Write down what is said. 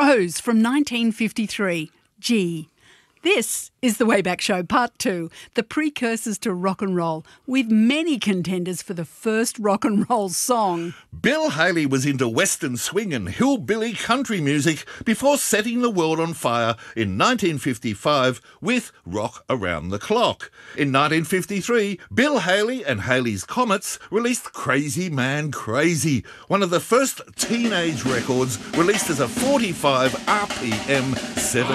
Crows from 1953. G. This is the Wayback Show Part 2, the precursors to rock and roll, with many contenders for the first rock and roll song. Bill Haley was into western swing and hillbilly country music before setting the world on fire in 1955 with Rock Around the Clock. In 1953, Bill Haley and Haley's Comets released Crazy Man Crazy, one of the first teenage records released as a 45 RPM 7